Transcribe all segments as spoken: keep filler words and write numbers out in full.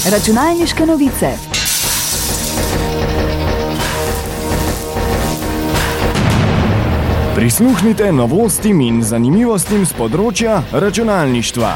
Računalniške novice. Prisluhnite novostim in zanimivostim z področja računalništva.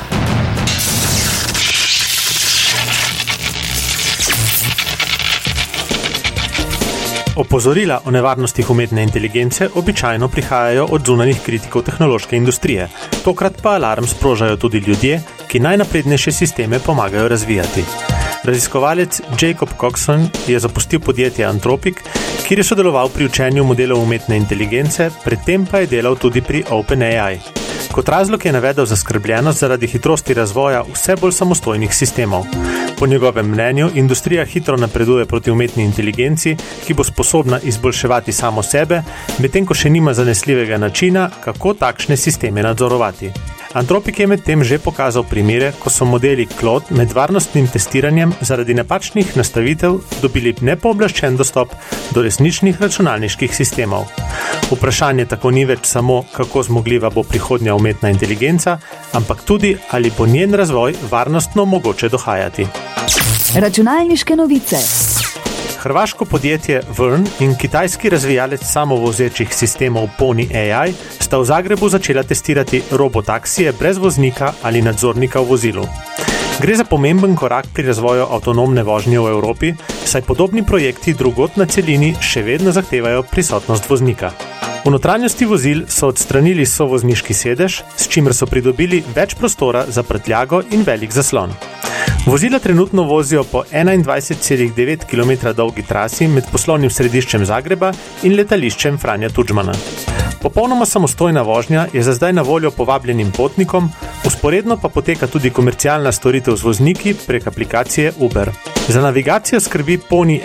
Opozorila o nevarnostih umetne inteligence običajno prihajajo od zunanjih kritikov tehnološke industrije. Tokrat pa alarm sprožajo tudi ljudje, ki najnaprednejše sisteme pomagajo razvijati. Raziskovalec Jacob Coxon je zapustil podjetje Anthropic, kjer je sodeloval pri učenju modelov umetne inteligence, predtem pa je delal tudi pri OpenAI. Kot razlog je navedel zaskrbljenost zaradi hitrosti razvoja vse bolj samostojnih sistemov. Po njegovem mnenju, industrija hitro napreduje proti umetni inteligenci, ki bo sposobna izboljševati samo sebe, medtem ko še nima zanesljivega načina, kako takšne sisteme nadzorovati. Anthropic je medtem že pokazal primere, ko so modeli Claude med varnostnim testiranjem zaradi napačnih nastavitev dobili nepooblaščen dostop do resničnih računalniških sistemov. Vprašanje tako ni več samo, kako zmogljiva bo prihodnja umetna inteligenca, ampak tudi, ali bo njen razvoj varnostno mogoče dohajati. Računalniške novice. Hrvaško podjetje Vern in kitajski razvijalec samovozečih sistemov Pony A I sta v Zagrebu začela testirati robotaksije brez voznika ali nadzornika v vozilu. Gre za pomemben korak pri razvoju avtonomne vožnje v Evropi, saj podobni projekti drugod na celini še vedno zahtevajo prisotnost voznika. V notranjosti vozil so odstranili sovozniški sedež, s čimer so pridobili več prostora za prtljago in velik zaslon. Vozila trenutno vozijo po enaindvajset celih devet kilometra dolgi trasi med poslovnim središčem Zagreba in letališčem Franja Tudžmana. Popolnoma samostojna vožnja je za zdaj na voljo povabljenim potnikom, vzporedno pa poteka tudi komercialna storitev z vozniki prek aplikacije Uber. Za navigacijo skrbi Pony